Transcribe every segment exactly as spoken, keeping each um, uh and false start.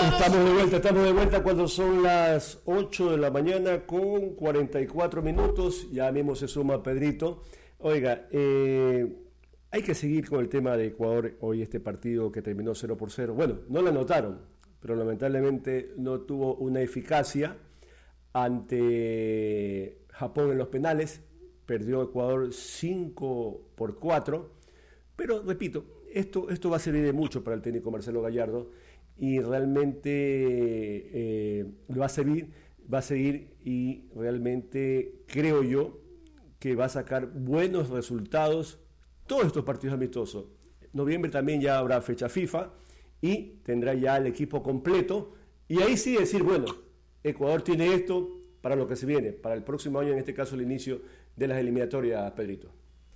Estamos de vuelta, estamos de vuelta cuando son las ocho de la mañana con cuarenta y cuatro minutos. Ya mismo se suma Pedrito. Oiga, eh, hay que seguir con el tema de Ecuador hoy, este partido que terminó cero por cero. Bueno, no lo anotaron, pero lamentablemente no tuvo una eficacia ante Japón en los penales. Perdió Ecuador cinco por cuatro. Pero repito, esto, esto va a servir de mucho para el técnico Marcelo Gallardo. Y realmente eh, va a servir, va a seguir y realmente creo yo que va a sacar buenos resultados todos estos partidos amistosos. En noviembre también ya habrá fecha FIFA y tendrá ya el equipo completo y ahí sí decir, bueno, Ecuador tiene esto para lo que se viene, para el próximo año, en este caso el inicio de las eliminatorias, Pedrito.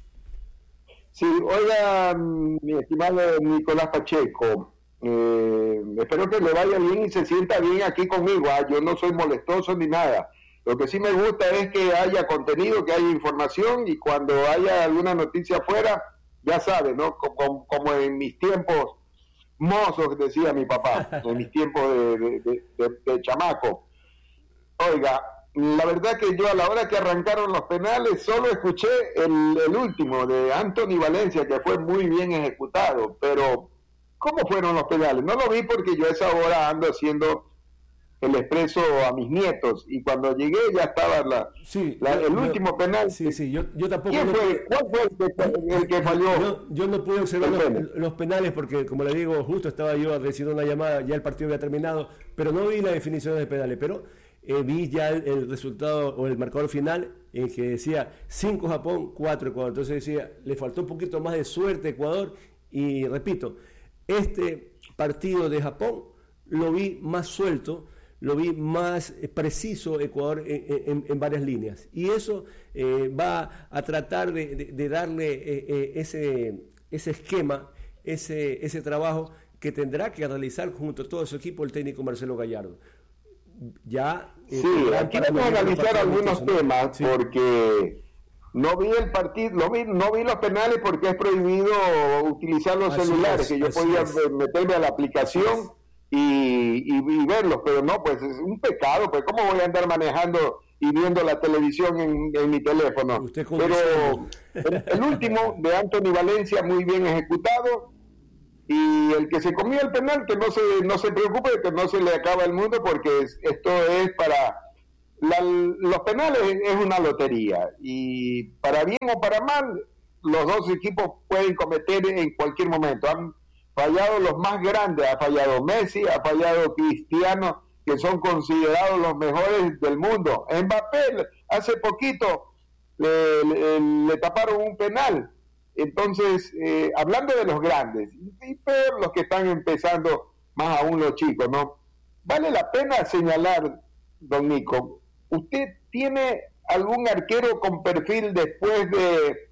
Sí, oiga, mi estimado Nicolás Pacheco, Eh, espero que le vaya bien y se sienta bien aquí conmigo. ¿eh? Yo no soy molestoso ni nada. Lo que sí me gusta es que haya contenido, que haya información y cuando haya alguna noticia afuera, ya sabe, ¿no? Como, como en mis tiempos mozos, decía mi papá, en mis tiempos de, de, de, de, de chamaco. Oiga, la verdad que yo a la hora que arrancaron los penales solo escuché el, el último de Anthony Valencia, que fue muy bien ejecutado, pero ¿cómo fueron los penales? No lo vi porque yo a esa hora ando haciendo el expreso a mis nietos y cuando llegué ya estaba la, sí, la, yo, el yo, último penal. Sí, sí, yo, yo tampoco. ¿Quién no fue? pude, ¿Cuál fue el que, el que falló? Yo, yo no pude observar los, los penales porque, como le digo, justo estaba yo recibiendo una llamada, ya el partido había terminado, pero no vi la definición de penales, pero eh, vi ya el, el resultado o el marcador final en que decía cinco Japón, cuatro Ecuador. Entonces decía, le faltó un poquito más de suerte a Ecuador y repito, este partido de Japón lo vi más suelto, lo vi más preciso Ecuador en, en, en varias líneas y eso eh, va a tratar de, de, de darle eh, eh, ese, ese esquema, ese, ese trabajo que tendrá que realizar junto a todo su equipo el técnico Marcelo Gallardo. Ya, eh, sí, aquí vamos a analizar algunos temas, sí. Porque no vi el partido, no vi, no vi los penales porque es prohibido utilizar los así celulares, es, que yo podía es. meterme a la aplicación y, y, y verlos, pero no, pues es un pecado, pues cómo voy a andar manejando y viendo la televisión en, en mi teléfono. Pero el, el último de Anthony Valencia muy bien ejecutado y el que se comió el penal que no se, no se preocupe, que no se le acaba el mundo porque es, esto es para... La, los penales es una lotería y para bien o para mal los dos equipos pueden cometer en cualquier momento. Han fallado los más grandes, ha fallado Messi, ha fallado Cristiano, que son considerados los mejores del mundo. Mbappé hace poquito le, le, le taparon un penal. Entonces, eh, hablando de los grandes y peor los que están empezando, más aún los chicos, ¿no? Vale la pena señalar, don Nico, ¿usted tiene algún arquero con perfil después de,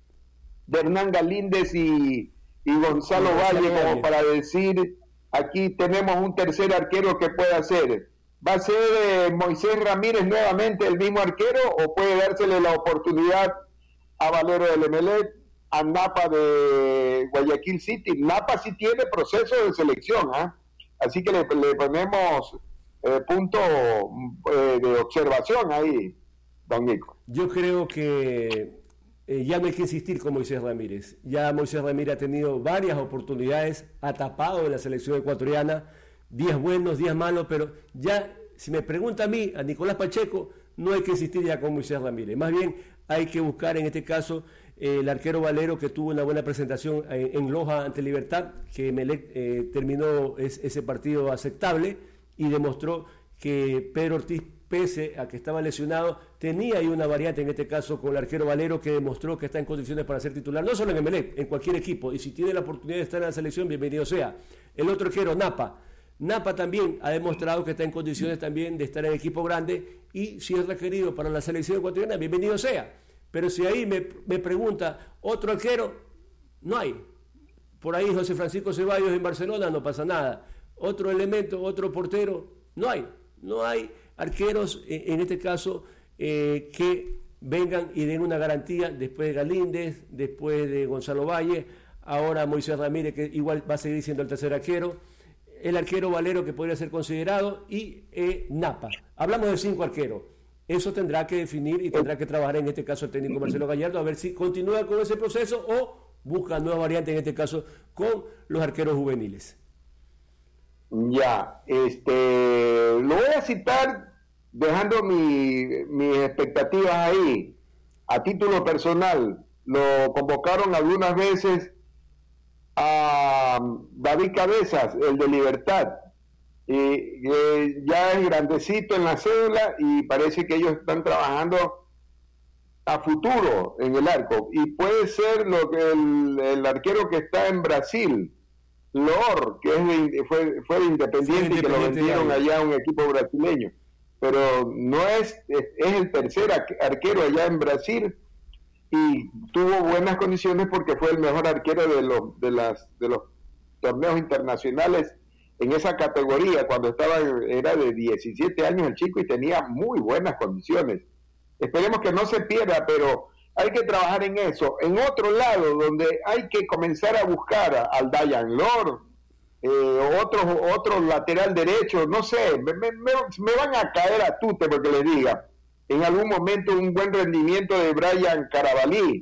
de Hernán Galíndez y, y Gonzalo Valle como para decir, aquí tenemos un tercer arquero que puede hacer? ¿Va a ser eh, Moisés Ramírez nuevamente el mismo arquero o puede dársele la oportunidad a Valero del Emelec, a Napa de Guayaquil City? Napa sí tiene proceso de selección, ¿eh? Así que le, le ponemos... Eh, punto eh, de observación ahí, don Nico. Yo creo que eh, ya no hay que insistir con Moisés Ramírez. Ya Moisés Ramírez ha tenido varias oportunidades, ha tapado en la selección ecuatoriana, días buenos, días malos, pero ya, si me pregunta a mí, a Nicolás Pacheco, no hay que insistir ya con Moisés Ramírez. Más bien hay que buscar en este caso eh, el arquero Valero, que tuvo una buena presentación en, en Loja ante Libertad, que Melec eh, terminó es, ese partido aceptable y demostró que Pedro Ortiz, pese a que estaba lesionado, tenía ahí una variante, en este caso con el arquero Valero, que demostró que está en condiciones para ser titular, no solo en Emelec, en cualquier equipo, y si tiene la oportunidad de estar en la selección, bienvenido sea. El otro arquero, Napa. Napa también ha demostrado que está en condiciones también de estar en equipo grande, y si es requerido para la selección ecuatoriana, bienvenido sea. Pero si ahí me, me pregunta, otro arquero, no hay. Por ahí José Francisco Ceballos en Barcelona, no pasa nada. Otro elemento, otro portero, no hay, no hay arqueros en, en este caso eh, que vengan y den una garantía después de Galíndez, después de Gonzalo Valle, ahora Moisés Ramírez, que igual va a seguir siendo el tercer arquero. el arquero Valero que podría ser considerado y eh, Napa. Hablamos de cinco arqueros. Eso tendrá que definir y tendrá que trabajar en este caso el técnico Marcelo Gallardo a ver si continúa con ese proceso o busca nuevas variantes, en este caso con los arqueros juveniles. Ya, este, lo voy a citar dejando mi, mis expectativas ahí. A título personal, lo convocaron algunas veces a David Cabezas, el de Libertad, y eh, ya es grandecito en la cédula y parece que ellos están trabajando a futuro en el arco, y puede ser lo que el, el arquero que está en Brasil, Lor, que es de, fue, fue de Independiente, sí, y que lo vendieron allá a un equipo brasileño, pero no es, es, es el tercer arquero allá en Brasil y tuvo buenas condiciones porque fue el mejor arquero de los de las de los torneos internacionales en esa categoría. Cuando estaba, era de diecisiete años el chico y tenía muy buenas condiciones. Esperemos que no se pierda, pero hay que trabajar en eso. En otro lado, donde hay que comenzar a buscar a, al Dayan Lord, eh, otro, otro lateral derecho, no sé, me, me, me van a caer a tute porque les diga, en algún momento un buen rendimiento de Brian Carabalí,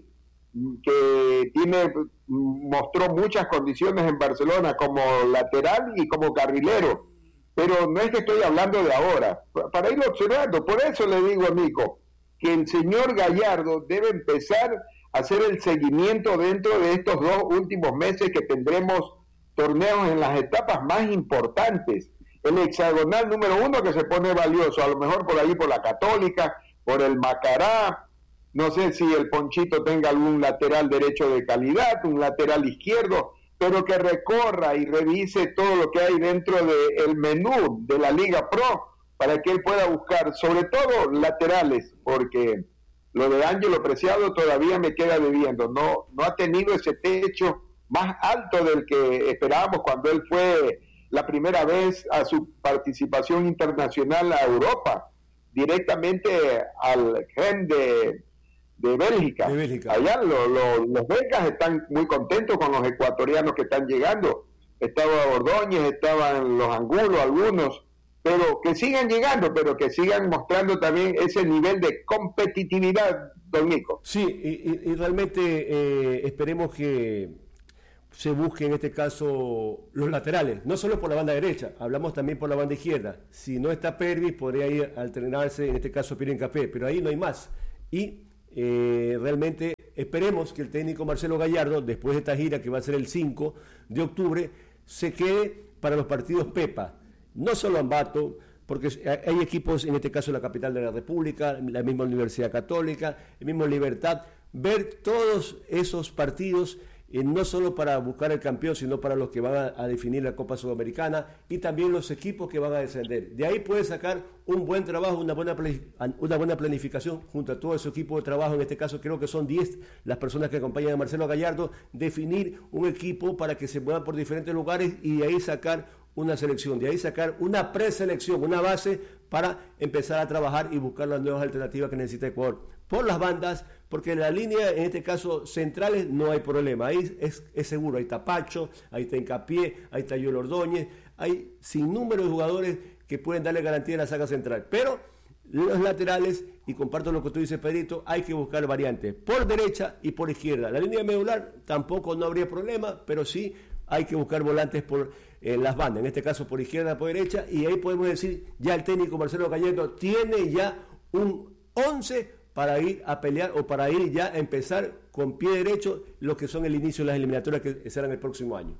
que tiene, mostró muchas condiciones en Barcelona como lateral y como carrilero, pero no es que estoy hablando de ahora, para irlo observando. Por eso le digo a Nico, que el señor Gallardo debe empezar a hacer el seguimiento dentro de estos dos últimos meses que tendremos torneos en las etapas más importantes. El hexagonal número uno que se pone valioso, a lo mejor por ahí por la Católica, por el Macará, no sé si el Ponchito tenga algún lateral derecho de calidad, un lateral izquierdo, pero que recorra y revise todo lo que hay dentro del menú de la Liga Pro, para que él pueda buscar, sobre todo laterales, porque lo de Ángelo Preciado todavía me queda debiendo, no, no ha tenido ese techo más alto del que esperábamos cuando él fue la primera vez a su participación internacional a Europa, directamente al Gen de, de, Bélgica. de Bélgica. Allá lo, lo, los belgas están muy contentos con los ecuatorianos que están llegando. Estaba Ordóñez, estaban los Angulos, algunos, pero que sigan llegando, pero que sigan mostrando también ese nivel de competitividad, don Nico. Sí, y, y, y realmente eh, esperemos que se busque en este caso los laterales, no solo por la banda derecha, hablamos también por la banda izquierda. Si no está Pervis, podría ir a alternarse, en este caso Pierre Café, pero ahí no hay más. Y eh, realmente esperemos que el técnico Marcelo Gallardo, después de esta gira que va a ser el cinco de octubre, se quede para los partidos Pepa. No solo Ambato, porque hay equipos, en este caso la capital de la República, la misma Universidad Católica, el mismo Libertad, ver todos esos partidos, eh, no solo para buscar el campeón, sino para los que van a, a definir la Copa Sudamericana y también los equipos que van a descender. De ahí puede sacar un buen trabajo, una buena, una buena planificación junto a todo ese equipo de trabajo. En este caso creo que son diez las personas que acompañan a Marcelo Gallardo, definir un equipo para que se muevan por diferentes lugares y de ahí sacar una selección, de ahí sacar una preselección, una base para empezar a trabajar y buscar las nuevas alternativas que necesita Ecuador. Por las bandas, porque en la línea, en este caso, centrales, no hay problema. Ahí es, es seguro, ahí está Pacho, ahí está Hincapié, ahí está Joel Ordóñez, hay sin número de jugadores que pueden darle garantía a la saga central. Pero los laterales, y comparto lo que tú dices, Pedrito, hay que buscar variantes por derecha y por izquierda. La línea medular tampoco no habría problema, pero sí hay que buscar volantes por eh, las bandas, en este caso por izquierda, por derecha, y ahí podemos decir, ya el técnico Marcelo Gallardo tiene ya un once para ir a pelear o para ir ya a empezar con pie derecho lo que son el inicio de las eliminatorias que serán el próximo año.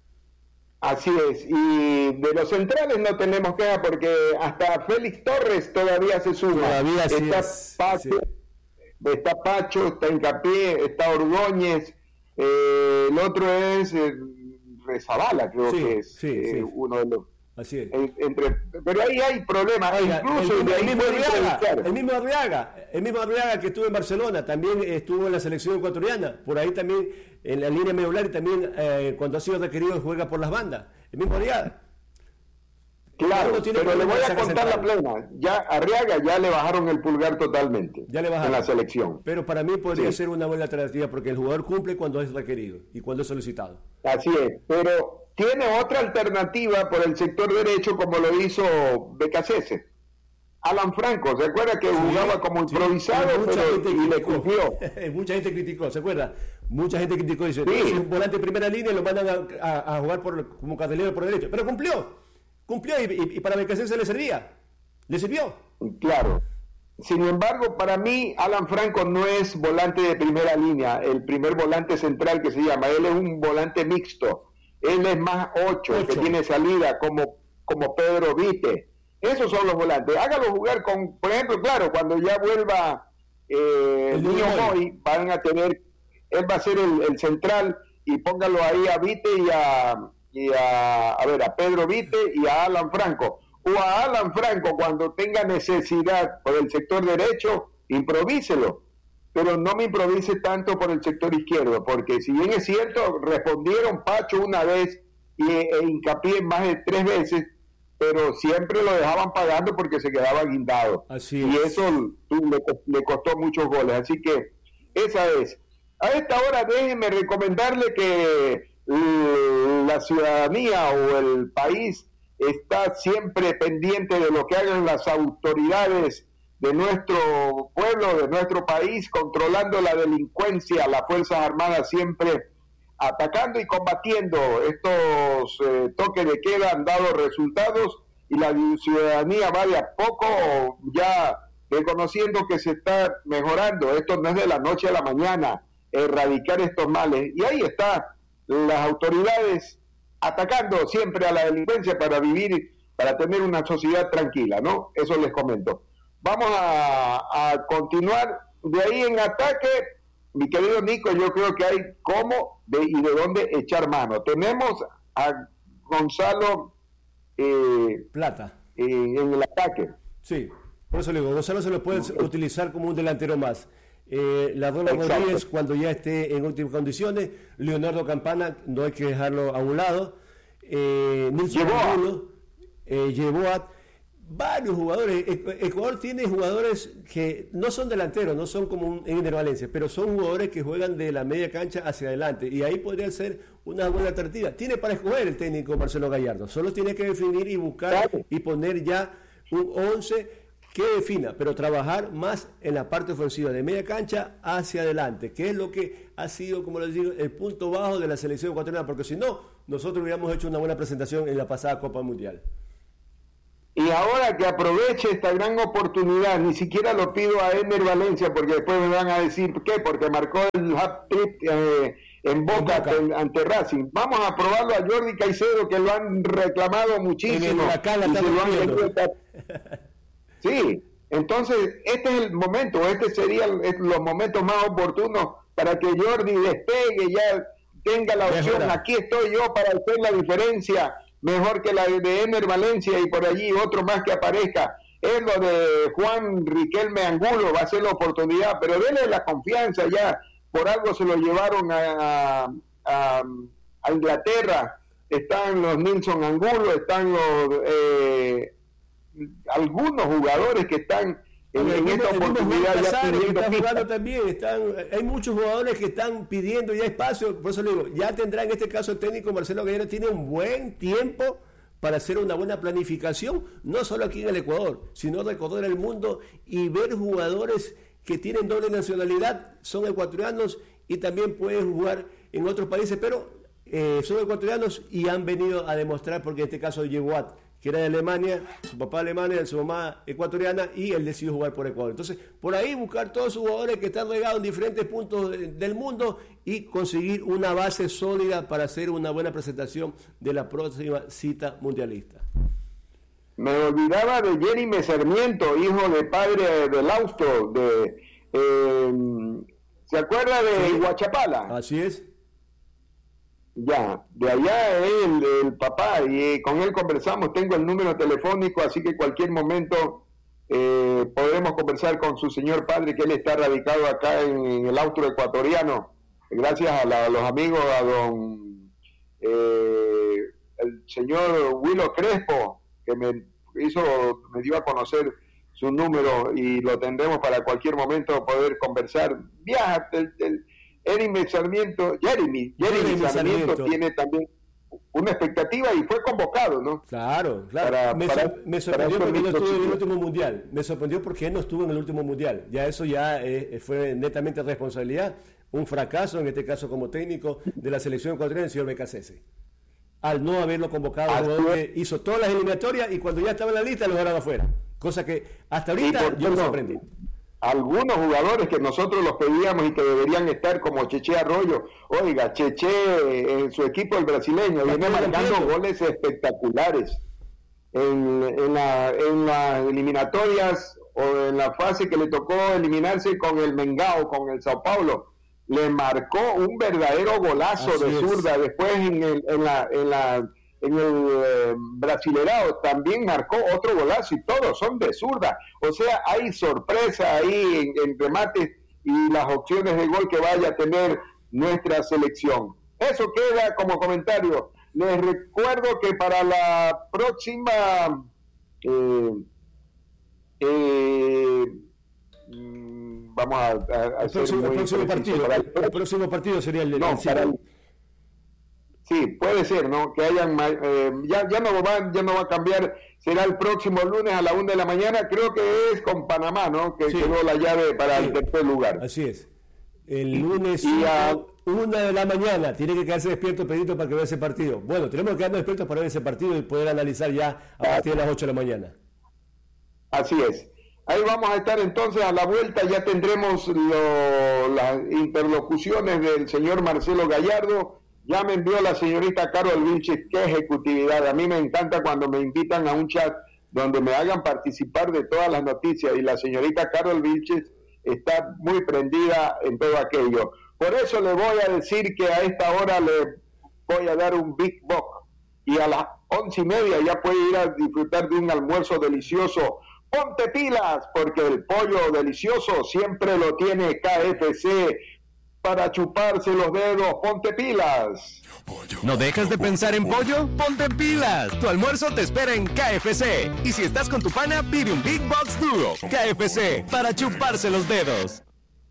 Así es, y de los centrales no tenemos queja porque hasta Félix Torres todavía se suma. Todavía sí está, es, Pacho, sí. está Pacho, está Hincapié, está Ordóñez, eh, el otro es eh, Rezabala, creo sí, que es sí, eh, sí. uno de los... Así es. Entre, pero ahí hay problemas, Oiga, incluso el, de ahí el, mismo Arriaga, el mismo Arriaga, el mismo Arriaga que estuvo en Barcelona, también estuvo en la selección ecuatoriana, por ahí también en la línea medular y también eh, cuando ha sido requerido juega por las bandas, el mismo Arriaga. Claro, no pero le voy a contar central. La plena, ya Arriaga ya le bajaron el pulgar totalmente ya le bajaron, en la selección. Pero para mí podría sí. ser una buena alternativa porque el jugador cumple cuando es requerido y cuando es solicitado. Así es, pero tiene otra alternativa por el sector derecho, como lo hizo Becasese. Alan Franco, ¿se acuerda que sí, jugaba como improvisado, sí, pero y le cumplió? Mucha gente criticó, ¿se acuerda? Mucha gente criticó, dice, sí. Es un volante de primera línea y lo mandan a, a, a jugar por, como carrilero por derecho. Pero cumplió, cumplió y, y, y para Becasese le servía, le sirvió. Claro. Sin embargo, para mí, Alan Franco no es volante de primera línea, el primer volante central que se llama. Él es un volante mixto. Él es más ocho, ocho. que tiene salida, como, como Pedro Vite. Esos son los volantes. Hágalo jugar con, por ejemplo, claro, cuando ya vuelva eh, el niño Moy, van a tener, él va a ser el, el central, y póngalo ahí a Vite y a, y a, a ver, a Pedro Vite y a Alan Franco. O a Alan Franco, cuando tenga necesidad por el sector derecho, improvíselo, pero no me improvise tanto por el sector izquierdo, porque si bien es cierto, respondieron Pacho una vez y, e hincapié más de tres veces, pero siempre lo dejaban pagando porque se quedaba guindado. Así y es. eso le, le costó muchos goles, así que esa es. A esta hora déjenme recomendarle que la ciudadanía o el país está siempre pendiente de lo que hagan las autoridades de nuestro pueblo, de nuestro país, controlando la delincuencia, las Fuerzas Armadas siempre atacando y combatiendo. Estos eh, toques de queda han dado resultados y la ciudadanía va de a poco ya reconociendo que se está mejorando. Esto no es de la noche a la mañana, erradicar estos males. Y ahí está las autoridades atacando siempre a la delincuencia para vivir, para tener una sociedad tranquila, ¿no? Eso les comento. Vamos a, a continuar de ahí en ataque. Mi querido Nico, yo creo que hay cómo de, y de dónde echar mano. Tenemos a Gonzalo eh, Plata eh, en el ataque. Sí, por eso le digo, Gonzalo se lo puede sí. utilizar como un delantero más. Eh, la Dona Rodríguez cuando ya esté en últimas condiciones, Leonardo Campana no hay que dejarlo a un lado, eh, Nilson Angulo, eh, llevó a varios jugadores. Ecuador tiene jugadores que no son delanteros, no son como un Ender Valencia, pero son jugadores que juegan de la media cancha hacia adelante y ahí podría ser una buena alternativa. Tiene para escoger el técnico Marcelo Gallardo, solo tiene que definir y buscar claro. y poner ya un once que defina, pero trabajar más en la parte ofensiva de media cancha hacia adelante, que es lo que ha sido, como les digo, el punto bajo de la selección ecuatoriana, porque si no, nosotros hubiéramos hecho una buena presentación en la pasada Copa Mundial. Y ahora que aproveche esta gran oportunidad, ni siquiera lo pido a Ender Valencia, porque después me van a decir, ¿qué? Porque marcó el hat-trick eh, en Boca, en Boca. ante Racing. Vamos a probarlo a Jordi Caicedo, que lo han reclamado muchísimo. En el y se lo han Sí, entonces este es el momento, este sería el, los momentos más oportunos para que Jordi despegue, ya tenga la opción, aquí estoy yo para hacer la diferencia, mejor que la de Ender Valencia y por allí otro más que aparezca. Es lo de Juan Riquelme Angulo, va a ser la oportunidad, pero denle la confianza ya, por algo se lo llevaron a, a, a Inglaterra, están los Nilson Angulo, están los... Eh, algunos jugadores que están en, en esta oportunidad ya pidiendo está jugando también, están, hay muchos jugadores que están pidiendo ya espacio, por eso le digo, ya tendrá en este caso el técnico Marcelo Gallardo, tiene un buen tiempo para hacer una buena planificación, no solo aquí en el Ecuador, sino recorrer el mundo y ver jugadores que tienen doble nacionalidad, son ecuatorianos y también pueden jugar en otros países, pero eh, son ecuatorianos y han venido a demostrar, porque en este caso Yeguat, que era de Alemania, su papá alemán, su mamá ecuatoriana, y él decidió jugar por Ecuador. Entonces, por ahí buscar todos sus jugadores que están regados en diferentes puntos de, del mundo y conseguir una base sólida para hacer una buena presentación de la próxima cita mundialista. Me olvidaba de Jeremy Sarmiento, hijo de padre del Austro, de, eh, ¿se acuerda de sí. Huachapala? Así es. Ya, de allá es el, el papá y con él conversamos, tengo el número telefónico, así que cualquier momento eh, podremos conversar con su señor padre, que él está radicado acá en, en el Austro ecuatoriano, gracias a, la, a los amigos, a don eh, el señor Willow Crespo, que me hizo, me dio a conocer su número y lo tendremos para cualquier momento poder conversar. Viaja, el, el Jeremy Sarmiento, Jeremy, Jeremy, Jeremy Sarmiento, Sarmiento tiene también una expectativa y fue convocado, ¿no? Claro, claro. Para, me, para, so, me sorprendió porque no estuvo en el último mundial. Me sorprendió porque él no estuvo en el último mundial. Ya eso ya eh, fue netamente responsabilidad, un fracaso, en este caso como técnico, de la selección ecuatoriana del señor Becasese. Al no haberlo convocado, que hizo todas las eliminatorias y cuando ya estaba en la lista lo dejaron afuera. Cosa que hasta ahorita yo me sorprendí. Algunos jugadores que nosotros los pedíamos y que deberían estar, como Cheche Arroyo, oiga, Cheche en su equipo el brasileño viene marcando goles espectaculares en, en, la, en las eliminatorias o en la fase que le tocó eliminarse con el Mengao, con el Sao Paulo, le marcó un verdadero golazo Así de zurda. Es. Después en, el, en la, en la en el eh, Brasilerao también marcó otro golazo y todos son de zurda, o sea, hay sorpresa ahí en, en remates y las opciones de gol que vaya a tener nuestra selección. Eso queda como comentario. Les recuerdo que para la próxima eh, eh, vamos a, a, a el, próximo, el, próximo partido, el, el, el próximo partido sería el de no, para el, Sí, puede ser, ¿no? Que hayan, eh, ya, ya no va, ya no va a cambiar, será el próximo lunes a la una de la mañana, creo que es con Panamá, ¿no? Que sí. Quedó la llave para sí. el tercer lugar. Así es. El lunes y a una de la mañana tiene que quedarse despierto Pedrito para que vea ese partido. Bueno, tenemos que quedarnos despiertos para ver ese partido y poder analizar ya a partir de las ocho de la mañana. Así es. Ahí vamos a estar entonces a la vuelta, ya tendremos lo, las interlocuciones del señor Marcelo Gallardo. Ya me envió la señorita Carol Vilches, qué ejecutividad. A mí me encanta cuando me invitan a un chat donde me hagan participar de todas las noticias y la señorita Carol Vilches está muy prendida en todo aquello. Por eso le voy a decir que a esta hora le voy a dar un Big Box y a las once y media ya puede ir a disfrutar de un almuerzo delicioso. Ponte pilas, porque el pollo delicioso siempre lo tiene K F C. Para chuparse los dedos, ponte pilas. ¿No dejas de pensar en pollo? ¡Ponte pilas! Tu almuerzo te espera en K F C. Y si estás con tu pana, pide un Big Box Duo. K F C, para chuparse los dedos.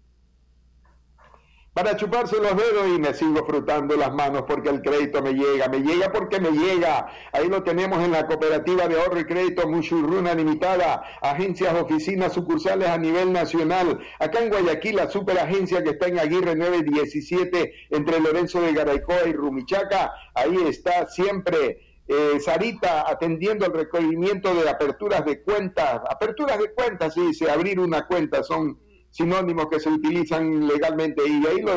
Para chuparse los dedos y me sigo frotando las manos porque el crédito me llega, me llega porque me llega. Ahí lo tenemos en la Cooperativa de Ahorro y Crédito Mushurruna Limitada, agencias, oficinas, sucursales a nivel nacional. Acá en Guayaquil, la superagencia que está en Aguirre nueve diecisiete, entre Lorenzo de Garaycoa y Rumichaca, ahí está siempre eh, Sarita atendiendo el requerimiento de aperturas de cuentas. Aperturas de cuentas, sí, dice, abrir una cuenta, son sinónimos que se utilizan legalmente y ahí lo